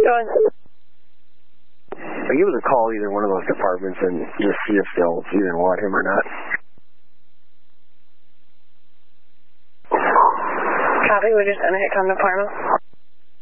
Going. Give us a call either one of those departments and just see if they'll either want him or not. Copy, we're just going to hit come to Parma.